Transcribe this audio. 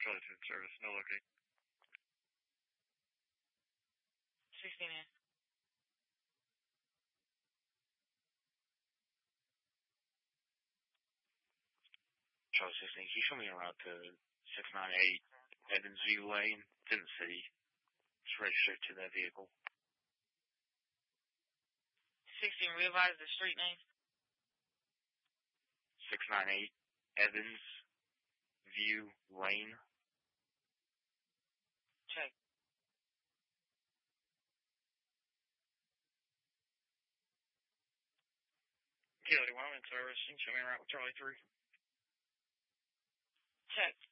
Charlie 2 in service. No locate. 16 in. Charlie 16, can you show me a route to 698 Evansview Lane? It's in the city. It's registered to that vehicle. 16, revise the street name. 698 Evansview Lane. Check. Kilo 1, I'm in service. You can show me a route with Charlie 3. Check.